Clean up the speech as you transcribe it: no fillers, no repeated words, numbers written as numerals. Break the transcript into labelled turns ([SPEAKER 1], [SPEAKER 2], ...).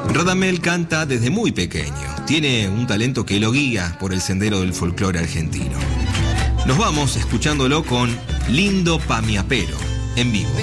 [SPEAKER 1] Radamel canta desde muy pequeño. Tiene un talento que lo guía por el sendero del folclore argentino. Nos vamos escuchándolo con Lindo Pa' mi apero, en vivo.